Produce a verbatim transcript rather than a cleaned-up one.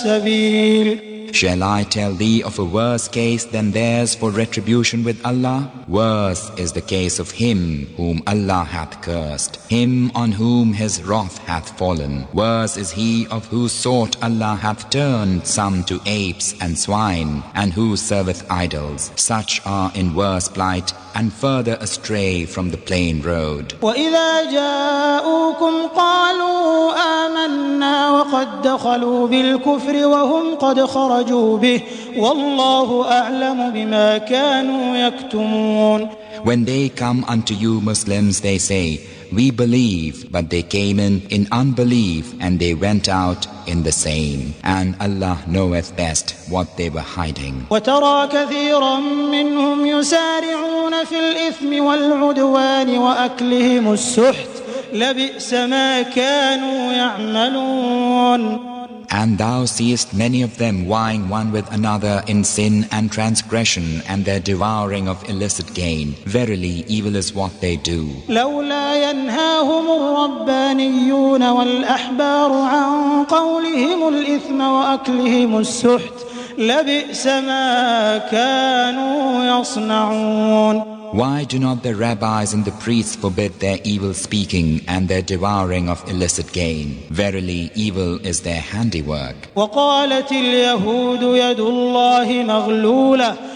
السبيل. Shall I tell thee of a worse case than theirs for retribution with Allah? Worse is the case of him whom Allah hath cursed, him on whom his wrath hath fallen. Worse is he of whose sort Allah hath turned some to apes and swine, and who serveth idols. Such are in worse plight and further astray from the plain road. وَإِذَا جَاءُوكُمْ قَالُوا آمَنَّا وَقَدْ دَخَلُوا بِالْكُفْرِ وَهُمْ قَدْ خَرَجُوا بِهِ وَاللَّهُ أَعْلَمُ بِمَا كَانُوا يَكْتُمُونَ. When they come unto you Muslims, they say, we believe, but they came in in unbelief, and they went out in the same. And Allah knoweth best what they were hiding. وَتَرَى كَثِيرًا مِّنْهُمْ يُسَارِعُونَ فِي الْإِثْمِ وَالْعُدْوَانِ وَأَكْلِهِمُ السُّحْتَ لَبِئْسَ مَا كَانُوا يَعْمَلُونَ. And thou seest many of them vying one with another in sin and transgression, and their devouring of illicit gain. Verily, evil is what they do. لولا ينهاهم الربانيون والأحبار عن قولهم الإثم وأكلهم السحت لبئس ما كانوا يصنعون. Why do not the rabbis and the priests forbid their evil speaking and their devouring of illicit gain? Verily, evil is their handiwork. وقالت اليهود يد الله مغلولة